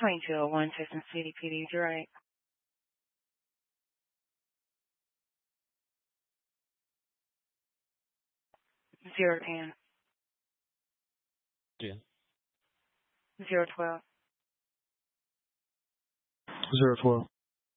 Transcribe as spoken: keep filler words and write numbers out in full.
twenty-two oh one, Texas City P D, right? Zero ten. Yeah. Zero twelve. Zero twelve.